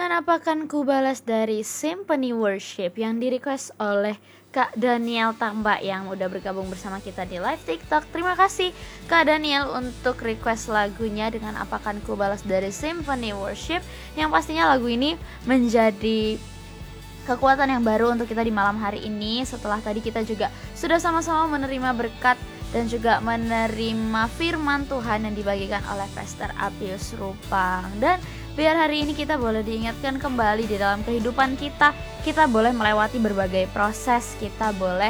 dengan Apakan Ku Balas dari Symphony Worship yang di-request oleh Kak Daniel Tambak yang udah bergabung bersama kita di live TikTok. Terima kasih Kak Daniel untuk request lagunya dengan Apakan Ku Balas dari Symphony Worship, yang pastinya lagu ini menjadi kekuatan yang baru untuk kita di malam hari ini. Setelah tadi kita juga sudah sama-sama menerima berkat dan juga menerima firman Tuhan yang dibagikan oleh Pastor Apius Rupang. Dan biar hari ini kita boleh diingatkan kembali di dalam kehidupan kita. Kita boleh melewati berbagai proses, kita boleh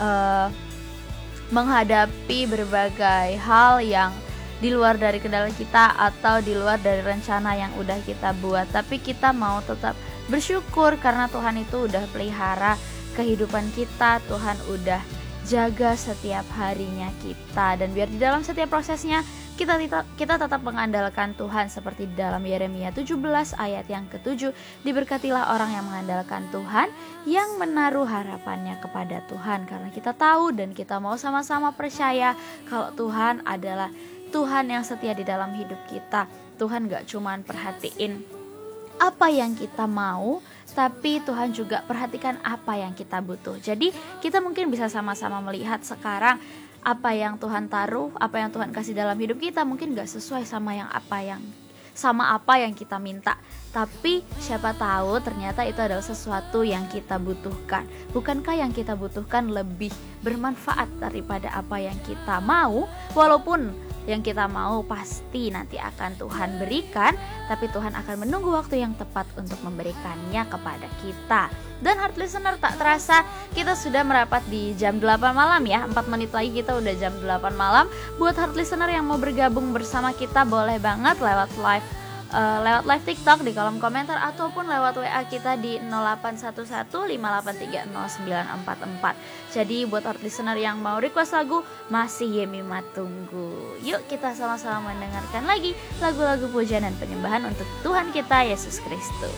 menghadapi berbagai hal yang di luar dari kendali kita atau di luar dari rencana yang udah kita buat. Tapi kita mau tetap bersyukur karena Tuhan itu udah pelihara kehidupan kita, Tuhan udah jaga setiap harinya kita. Dan biar di dalam setiap prosesnya kita tetap mengandalkan Tuhan, seperti di dalam Yeremia 17 ayat yang ke-7, diberkatilah orang yang mengandalkan Tuhan, yang menaruh harapannya kepada Tuhan. Karena kita tahu dan kita mau sama-sama percaya kalau Tuhan adalah Tuhan yang setia di dalam hidup kita. Tuhan gak cuman perhatiin apa yang kita mau, tapi Tuhan juga perhatikan apa yang kita butuh. Jadi kita mungkin bisa sama-sama melihat sekarang apa yang Tuhan taruh, apa yang Tuhan kasih dalam hidup kita mungkin gak sesuai sama apa yang kita minta. Tapi siapa tahu ternyata itu adalah sesuatu yang kita butuhkan. Bukankah yang kita butuhkan lebih bermanfaat daripada apa yang kita mau? Walaupun yang kita mau pasti nanti akan Tuhan berikan, tapi Tuhan akan menunggu waktu yang tepat untuk memberikannya kepada kita. Dan heart listener, tak terasa kita sudah merapat di jam 8 malam ya. 4 menit lagi kita udah jam 8 malam. Buat heart listener yang mau bergabung bersama kita, boleh banget lewat live TikTok di kolom komentar ataupun lewat WA kita di 081158300944. Jadi buat heart listener yang mau request lagu, masih Yemima tunggu. Yuk kita sama-sama mendengarkan lagi lagu-lagu pujian dan penyembahan untuk Tuhan kita Yesus Kristus.